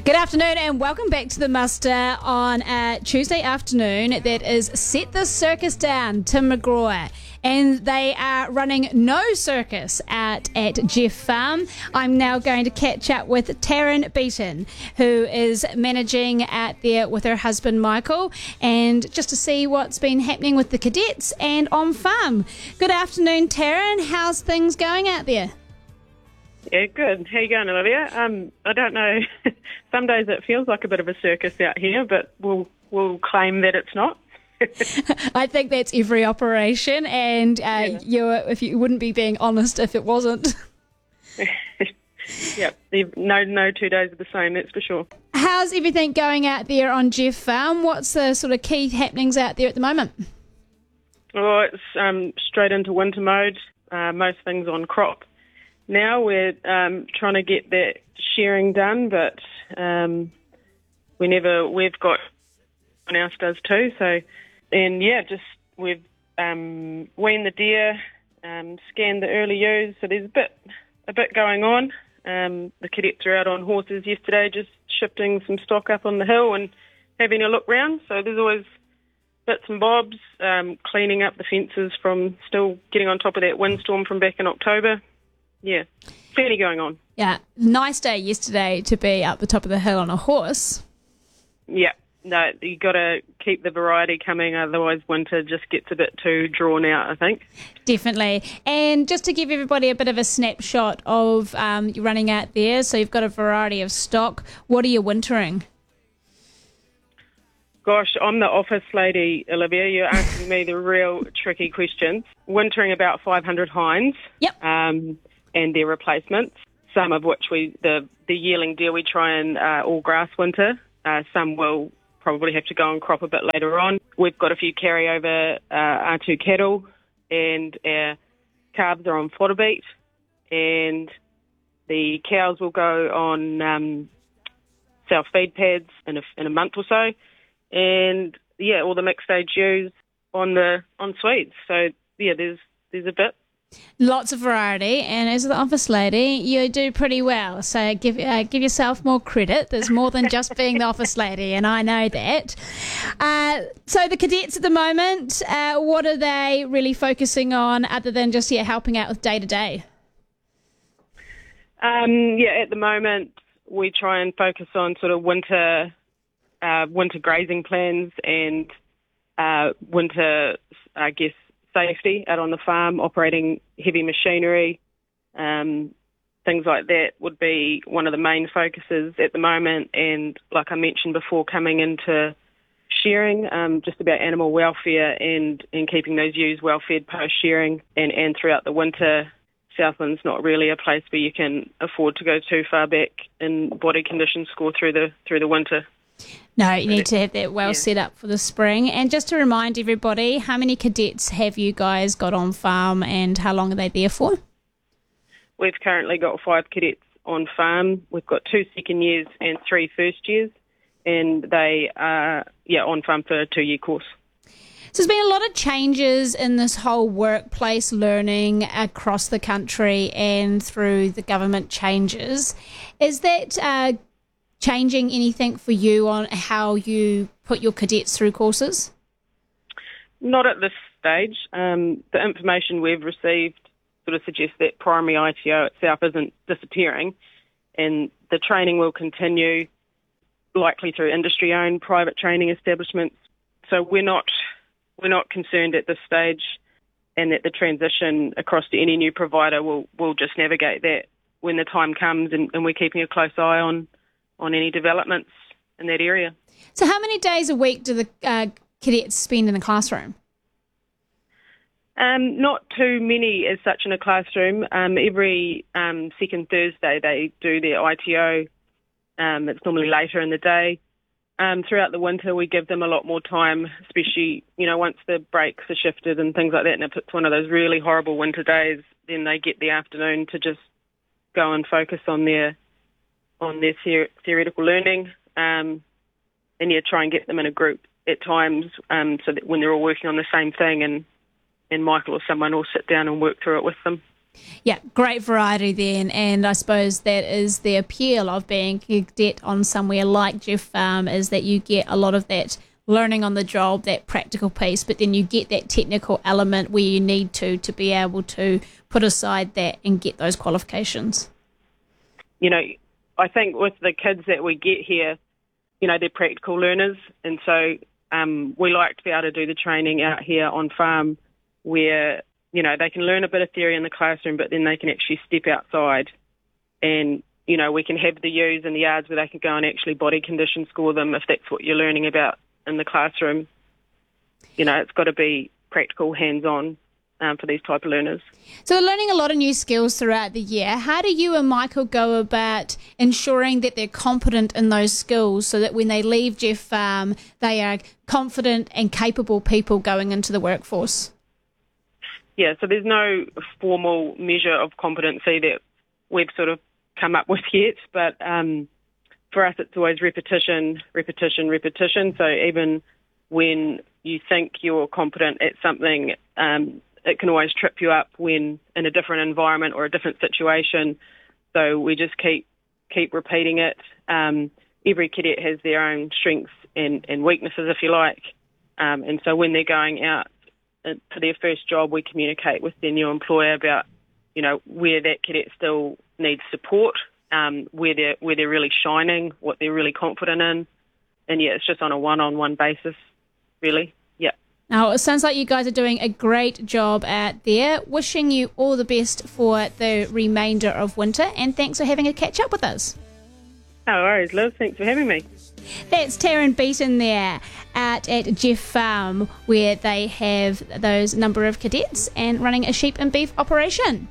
Good afternoon and welcome back to the muster on a Tuesday afternoon that is Set the Circus Down, Tim McGraw. And they are running no circus out at Jeff Farm. I'm now going to catch up with Taryn Beaton, who is managing out there with her husband Michael, and just to see what's been happening with the cadets and on farm. Good afternoon, Taryn. How's things going out there? Yeah, good. How you going, Olivia? I don't know. Some days it feels like a bit of a circus out here, but we'll claim that it's not. I think that's every operation, and if you wouldn't be being honest if it wasn't. Yep. No 2 days are the same, that's for sure. How's everything going out there on Jeff Farm? What's the sort of key happenings out there at the moment? Well, it's straight into winter mode. Most things on crop. Now we're trying to get that shearing done, but we've got someone else does too. So, we've weaned the deer, scanned the early ewes. So there's a bit going on. The cadets are out on horses yesterday, just shifting some stock up on the hill and having a look round. So there's always bits and bobs, cleaning up the fences from still getting on top of that windstorm from back in October. Yeah, plenty going on. Yeah, nice day yesterday to be up the top of the hill on a horse. Yeah, no, you got to keep the variety coming, otherwise winter just gets a bit too drawn out, I think. Definitely. And just to give everybody a bit of a snapshot of you running out there, so you've got a variety of stock. What are you wintering? Gosh, I'm the office lady, Olivia. You're asking me the real tricky questions. Wintering about 500 hinds. Yep. And their replacements, some of which the yearling deer we try and all grass winter. Some will probably have to go and crop a bit later on. We've got a few carryover R2 cattle, and our calves are on fodder beet, and the cows will go on self-feed pads in a month or so, and all the mixed stage ewes on Swedes. So there's a bit. Lots of variety, and as the office lady, you do pretty well. So give yourself more credit. There's more than just being the office lady, and I know that. So the cadets at the moment, what are they really focusing on other than just helping out with day to day? At the moment we try and focus on sort of winter grazing plans and winter, I guess, safety out on the farm, operating heavy machinery, things like that would be one of the main focuses at the moment. And like I mentioned before, coming into shearing, just about animal welfare and keeping those ewes well fed post shearing and throughout the winter. Southland's not really a place where you can afford to go too far back in body condition score through the winter. No, you need to have that set up for the spring. And just to remind everybody, how many cadets have you guys got on farm and how long are they there for? We've currently got 5 cadets on farm. We've got 2 second years and 3 first years, and they are on farm for a 2-year course. So there's been a lot of changes in this whole workplace learning across the country and through the government changes. Is that changing anything for you on how you put your cadets through courses? Not at this stage. The information we've received sort of suggests that primary ITO itself isn't disappearing, and the training will continue, likely through industry-owned private training establishments. So we're not concerned at this stage, and that the transition across to any new provider will just navigate that when the time comes, and we're keeping a close eye on any developments in that area. So how many days a week do the cadets spend in the classroom? Not too many as such in a classroom. Every second Thursday they do their ITO. It's normally later in the day. Throughout the winter we give them a lot more time, especially once the breaks are shifted and things like that, and if it's one of those really horrible winter days, then they get the afternoon to just go and focus on their theoretical learning, and try and get them in a group at times, so that when they're all working on the same thing, and Michael or someone will sit down and work through it with them. Yeah, great variety then, and I suppose that is the appeal of being a cadet on somewhere like Jeff Farm, is that you get a lot of that learning on the job, that practical piece, but then you get that technical element where you need to be able to put aside that and get those qualifications. You know, I think with the kids that we get here, you know, they're practical learners, and so we like to be able to do the training out here on farm where, you know, they can learn a bit of theory in the classroom, but then they can actually step outside and, you know, we can have the ewes and the yards where they can go and actually body condition score them if that's what you're learning about in the classroom. You know, it's got to be practical, hands-on for these type of learners. So they're learning a lot of new skills throughout the year. How do you and Michael go about ensuring that they're competent in those skills so that when they leave Jeff Farm, they are confident and capable people going into the workforce? Yeah, so there's no formal measure of competency that we've sort of come up with yet, but for us it's always repetition. So even when you think you're competent at something, it can always trip you up when in a different environment or a different situation. So we just keep repeating it. Every cadet has their own strengths and weaknesses, if you like. And so when they're going out for their first job, we communicate with their new employer about, you know, where that cadet still needs support, where they're really shining, what they're really confident in. And yeah, it's just on a one-on-one basis, really. Yeah. Now, it sounds like you guys are doing a great job out there. Wishing you all the best for the remainder of winter, and thanks for having a catch up with us. No worries, Liv. Thanks for having me. That's Taryn Beaton there at Jeff Farm, where they have those number of cadets and running a sheep and beef operation.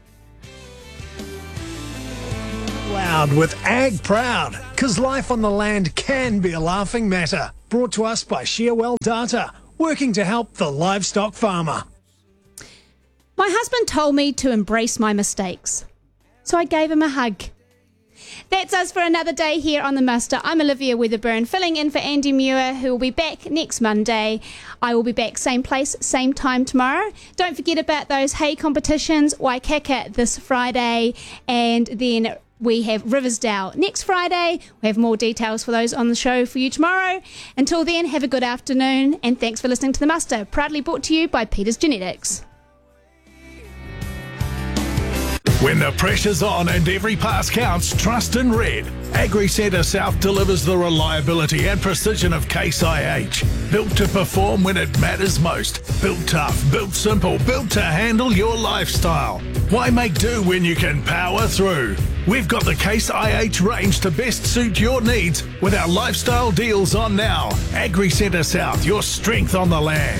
Loud with Ag Proud, because life on the land can be a laughing matter. Brought to us by Shearwell Data, working to help the livestock farmer. My husband told me to embrace my mistakes, so I gave him a hug. That's us for another day here on The Muster. I'm Olivia Weatherburn, filling in for Andy Muir, who will be back next Monday. I will be back same place, same time tomorrow. Don't forget about those hay competitions, Waikaka this Friday, and then we have Riversdale next Friday. We have more details for those on the show for you tomorrow. Until then, have a good afternoon, and thanks for listening to The Muster, proudly brought to you by Peters Genetics. When the pressure's on and every pass counts, trust in Red. AgriCentre South delivers the reliability and precision of Case IH. Built to perform when it matters most. Built tough, built simple, built to handle your lifestyle. Why make do when you can power through? We've got the Case IH range to best suit your needs with our lifestyle deals on now. AgriCentre South, your strength on the land.